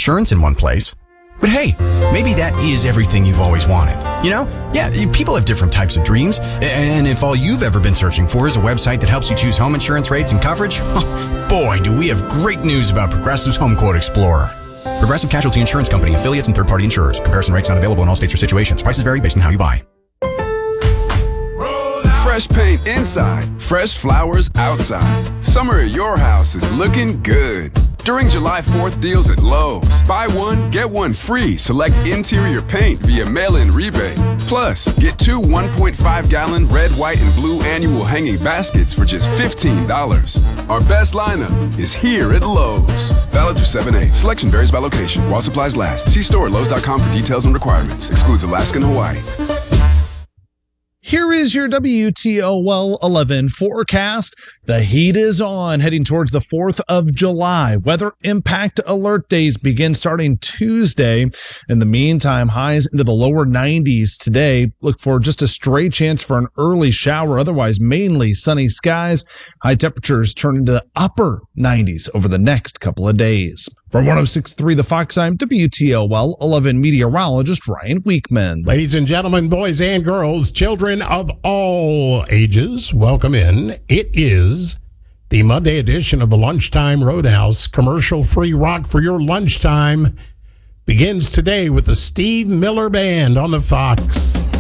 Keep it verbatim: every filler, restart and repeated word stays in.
insurance in one place. But hey, maybe that is everything you've always wanted. You know? Yeah, people have different types of dreams. And if all you've ever been searching for is a website that helps you choose home insurance rates and coverage, boy, do we have great news about Progressive's Home Quote Explorer. Progressive Casualty Insurance Company, affiliates, and third-party insurers. Comparison rates not available in all states or situations. Prices vary based on how you buy. Fresh paint inside, fresh flowers outside. Summer at your house is looking good. During July fourth deals at Lowe's, buy one, get one free. Select interior paint via mail-in rebate. Plus, get two one point five gallon red, white, and blue annual hanging baskets for just fifteen dollars. Our best lineup is here at Lowe's. Valid through seven eight. Selection varies by location. While supplies last. See store at Lowe's dot com for details and requirements. Excludes Alaska and Hawaii. Here is your W T O L eleven forecast. The heat is on, heading towards the fourth of July. Weather impact alert days begin starting Tuesday. In the meantime, highs into the lower nineties today. Look for just a stray chance for an early shower. Otherwise, mainly sunny skies. High temperatures turn into the upper nineties over the next couple of days. For one oh six point three The Fox, I'm W T O L eleven meteorologist Ryan Weekman. Ladies and gentlemen, boys and girls, children of all ages, welcome in. It is the Monday edition of the Lunchtime Roadhouse. Commercial-free rock for your lunchtime begins today with the Steve Miller Band on the Fox.